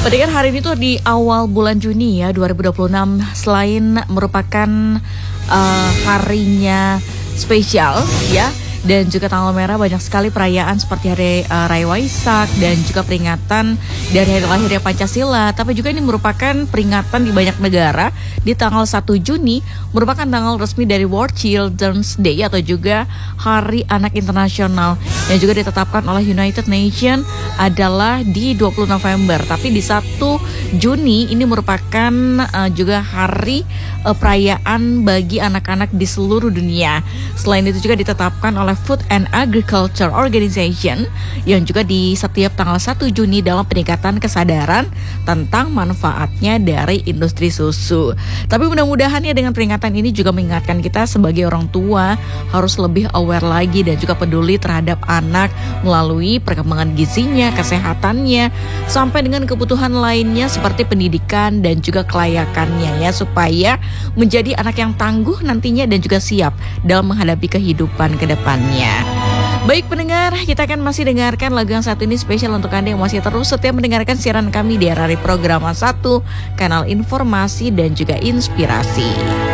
Pendengar, hari ini tuh di awal bulan Juni ya 2026, selain merupakan harinya spesial ya, dan juga tanggal merah, banyak sekali perayaan seperti hari Raya Waisak dan juga peringatan dari hari lahirnya Pancasila. Tapi juga ini merupakan peringatan di banyak negara. Di tanggal 1 Juni merupakan tanggal resmi dari World Children's Day atau juga Hari Anak Internasional, yang juga ditetapkan oleh United Nations adalah di 20 November. Tapi di 1 Juni ini merupakan juga hari perayaan bagi anak-anak di seluruh dunia. Selain itu juga ditetapkan oleh Food and Agriculture Organization yang juga di setiap tanggal 1 Juni dalam peningkatan kesadaran tentang manfaatnya dari industri susu. Tapi mudah-mudahan ya dengan peringatan ini juga mengingatkan kita sebagai orang tua harus lebih aware lagi dan juga peduli terhadap anak melalui perkembangan gizinya, kesehatannya, sampai dengan kebutuhan lainnya seperti pendidikan dan juga kelayakannya ya, supaya menjadi anak yang tangguh nantinya dan juga siap dalam menghadapi kehidupan ke depannya. Baik pendengar, kita akan masih dengarkan lagu yang satu ini spesial untuk Anda yang masih terus setia mendengarkan siaran kami di RRI Programa 1, kanal informasi dan juga inspirasi.